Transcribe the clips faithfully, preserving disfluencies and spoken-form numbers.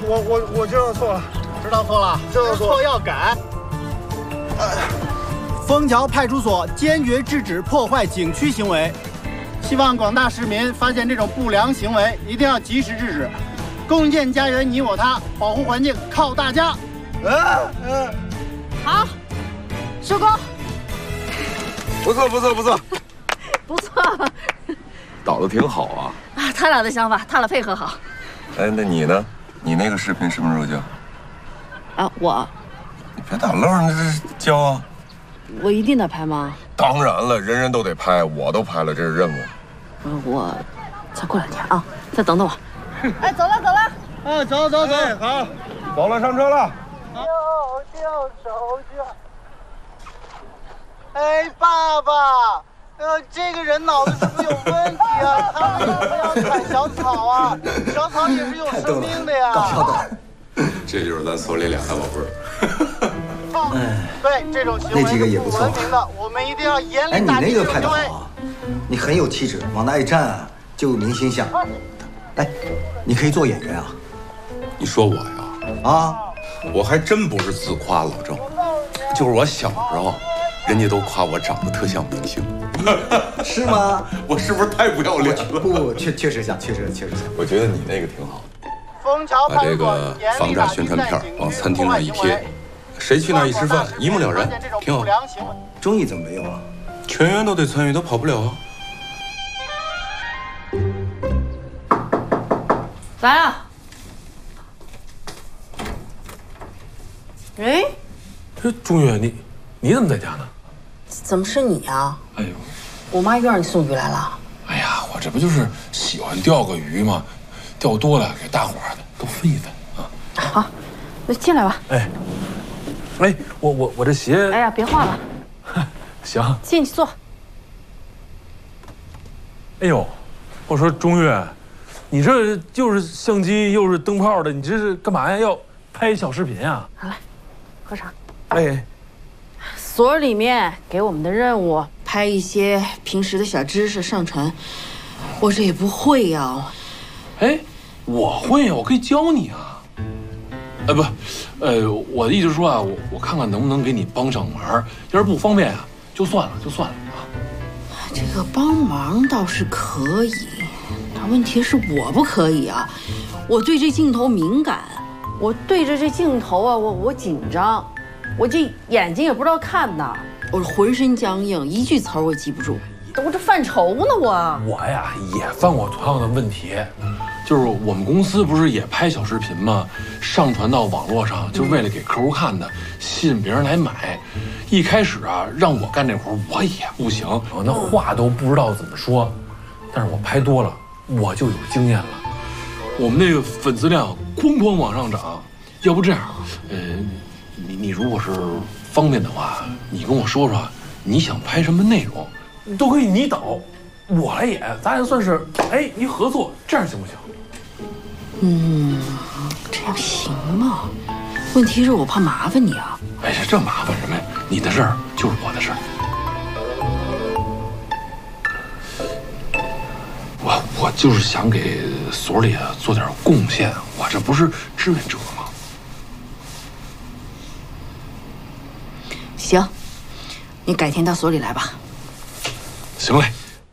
我我我知道错了， 知道错了， 知道错错要改。枫桥派出所坚决制止破坏景区行为，希望广大市民发现这种不良行为，一定要及时制止。共建家园你我他，保护环境靠大家。 嗯嗯， 好，收工。 不错不错不错， 不错。 导的挺好啊。 啊，他俩的想法，他俩配合好。 哎，那你呢？你那个视频什么时候交？ 啊，我。 你别打漏，你这是交啊。 我一定得拍吗？ 当然了，人人都得拍，我都拍了，这是任务。 嗯，我再过两天啊，再等等我。 哎，走了走了，哎，走走走， 哎，好， 走了，上车了。 掉掉手绢。哎，爸爸，呃，这个人脑子是不是有问题啊？他为什么要砍小草啊？小草也是有生命的呀。 搞笑的， 这就是咱所里俩大宝贝儿。 对这种行为那几个也不错文明的，我们一定要严哎， 厉打击你那个这种行为。 拍的好啊，你很有气质，往那一站啊，就有明星相。来，你可以做演员啊。 你说我呀？ 啊， 我还真不是自夸老郑，就是我小时候，人家都夸我长得特像明星。 是吗？ 我是不是太不要脸了？ 不，确确实像，确实确实像。 我觉得你那个挺好。 枫桥把这个防诈宣传片往餐厅上一贴，谁去那儿一吃饭，一目了然，挺好。 综艺怎么没有啊？ 全员都得参与，都跑不了啊。 来了。哎， 这钟月，你你怎么在家呢？ 怎么是你啊？ 哎呦， 我妈又让你送鱼来了。 哎呀，我这不就是喜欢钓个鱼吗？钓多了给大伙儿都分一分啊。 好，那进来吧。 哎，哎，我我我这鞋…… 哎呀，别画了。 行， 进去坐。 哎呦，我说钟月，你这又是相机又是灯泡的，你这是干嘛呀？要拍小视频啊？ 好来，喝茶。 哎， 所里面给我们的任务，拍一些平时的小知识上传，我这也不会呀。 哎，我会呀，我可以教你啊。哎不，呃，我的意思是说啊，我我看看能不能给你帮上忙，要是不方便啊，就算了，就算了啊。 这个帮忙倒是可以，但问题是我不可以啊，我对这镜头敏感，我对着这镜头啊，我我紧张，我这眼睛也不知道看哪，我浑身僵硬，一句词儿我记不住，我这犯愁呢我。 我呀也犯过同样的问题，就是我们公司不是也拍小视频吗？上传到网络上，就是为了给客户看的，吸引别人来买。一开始啊，让我干这活我也不行，我那话都不知道怎么说。但是我拍多了，我就有经验了。我们那个粉丝量哐哐往上涨。要不这样，呃，你你如果是方便的话，你跟我说说，你想拍什么内容，都可以你导，我来演，咱俩算是哎一合作，这样行不行？ 嗯，这样行吗？问题是我怕麻烦你啊。 哎呀，这麻烦什么呀？你的事儿就是我的事儿。我我就是想给所里啊做点贡献，我这不是志愿者吗？ 行，你改天到所里来吧。 行嘞。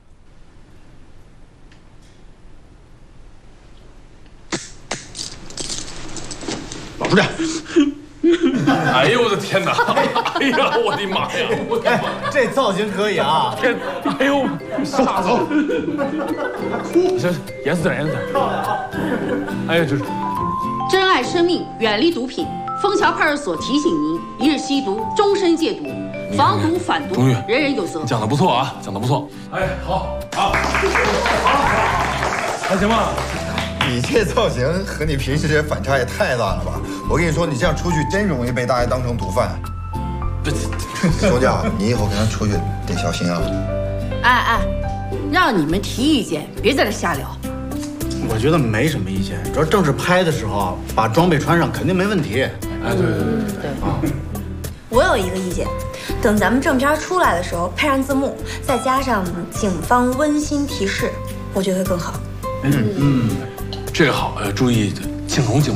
老出去！ 哎呦我的天哪！哎呀，我的妈呀！我的妈！ 这造型可以啊！ 天，哎呦，吓死我！行，严肃点，严肃点。哎呀，这是珍爱生命，远离毒品。枫桥派出所提醒您：一日吸毒，终身戒毒，防毒反毒， 钟玉， 人人有责。 讲的不错啊，讲的不错。哎，好，好，好，还行吧？ 你这造型和你平时这反差也太大了吧！我跟你说，你这样出去真容易被大家当成毒贩。周家，你以后跟他出去得小心啊！ 哎哎，让你们提意见，别在这瞎聊。 我觉得没什么意见，主要正式拍的时候把装备穿上肯定没问题。 哎，对对对对啊！ 我有一个意见，等咱们正片出来的时候配上字幕，再加上警方温馨提示，我觉得会更好。 嗯嗯，这个好，呃，注意镜容镜。